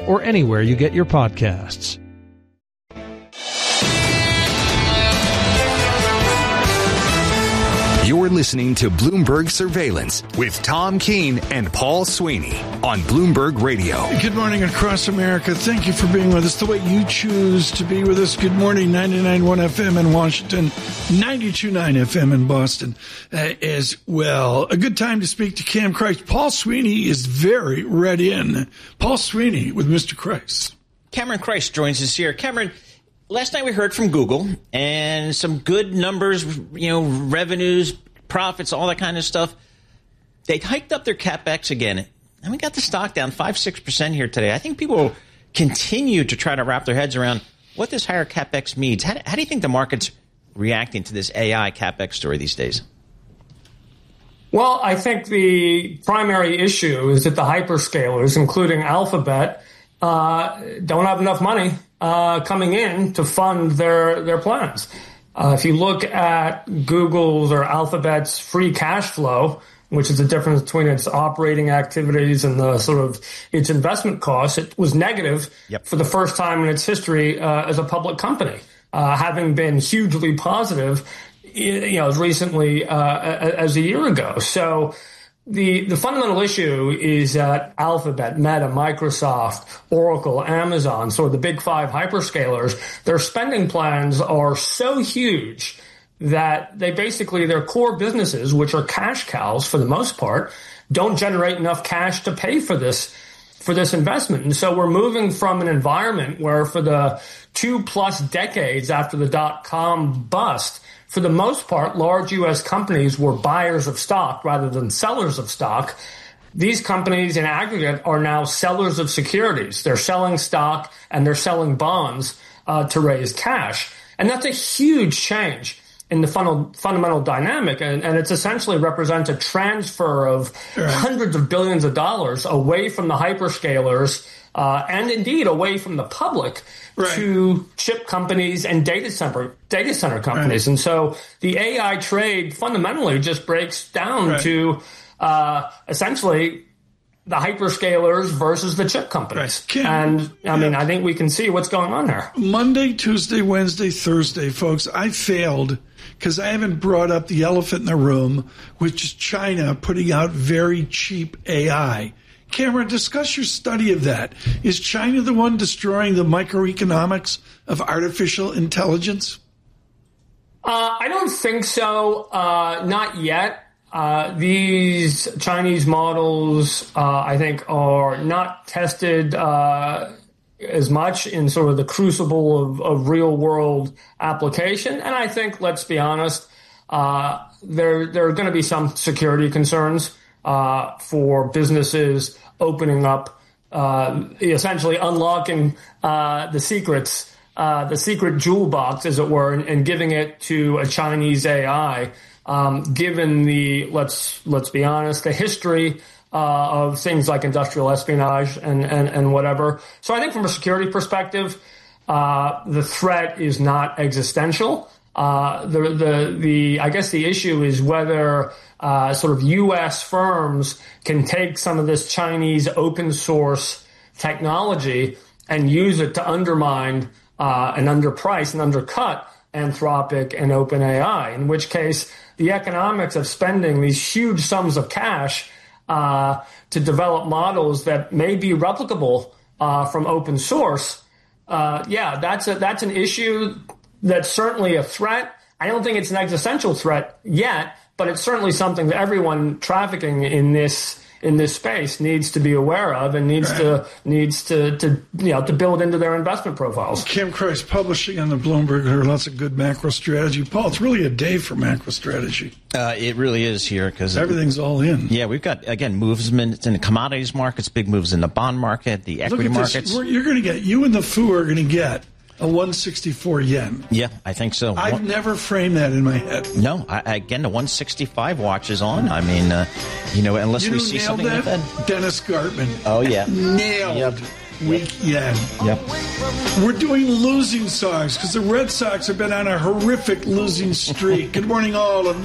or anywhere you get your podcasts. You're listening to Bloomberg Surveillance with Tom Keene and Paul Sweeney on Bloomberg Radio. Good morning across America. Thank you for being with us the way you choose to be with us. Good morning, 99.1 FM in Washington, 92.9 FM in Boston as well. A good time to speak to Cam Krice. Paul Sweeney is very read in. Paul Sweeney with Mr. Krice. Cameron Krice joins us here. Cameron, last night we heard from Google and some good numbers, revenues, profits, all that kind of stuff. They hiked up their CapEx again, and we got the stock down 5-6% here today. I think people will continue to try to wrap their heads around what this higher CapEx means. How do you think the market's reacting to this AI CapEx story these days? Well, I think the primary issue is that the hyperscalers, including Alphabet, don't have enough money coming in to fund their plans. If you look at Google's or Alphabet's free cash flow, which is the difference between its operating activities and the sort of its investment costs, it was negative for the first time in its history as a public company, having been hugely positive, as recently as a year ago. So the fundamental issue is that Alphabet, Meta, Microsoft, Oracle, Amazon, sort of the big five hyperscalers, their spending plans are so huge that they basically, their core businesses, which are cash cows for the most part, don't generate enough cash to pay for this investment. And so we're moving from an environment where for the 2+ decades after the dot-com bust, for the most part, large U.S. companies were buyers of stock rather than sellers of stock. These companies in aggregate are now sellers of securities. They're selling stock and they're selling bonds to raise cash. And that's a huge change in the fundamental dynamic. And it's essentially represents a transfer of hundreds of billions of dollars away from the hyperscalers and indeed away from the public to chip companies and data center companies. And so the AI trade fundamentally just breaks down to essentially the hyperscalers versus the chip companies. I think we can see what's going on there. Monday, Tuesday, Wednesday, Thursday, folks, I failed because I haven't brought up the elephant in the room, which is China putting out very cheap AI. Cameron, discuss your study of that. Is China the one destroying the microeconomics of artificial intelligence? I don't think so. Not yet. These Chinese models, I think, are not tested as much in sort of the crucible of real world application. And I think, let's be honest, there are going to be some security concerns for businesses opening up, essentially unlocking the secrets, the secret jewel box, as it were, and giving it to a Chinese AI. Given the, let's be honest, the history of things like industrial espionage and whatever. So I think from a security perspective, the threat is not existential. I guess the issue is whether sort of U.S. firms can take some of this Chinese open source technology and use it to undermine and underprice and undercut Anthropic and OpenAI, in which case the economics of spending these huge sums of cash to develop models that may be replicable from open source, that's an issue that's certainly a threat. I don't think it's an existential threat yet, but it's certainly something that everyone trafficking in this space needs to be aware of and needs to build into their investment profiles. Cam Krice, publishing on the Bloomberg, there are lots of good macro strategy. Paul, it's really a day for macro strategy. It really is here because everything's all in. Yeah, we've got, again, movements in the commodities markets, big moves in the bond market, the equity markets. You're going to get, you and the Fu are going to get a 164 yen. Yeah, I think so. I've never framed that in my head. No, again, the 165 watch is on. I mean, unless we see something like that. Dennis Gartman. Oh, yeah. Nailed. Weak yen. Yep. We're doing losing songs because the Red Sox have been on a horrific losing streak. Good morning, all of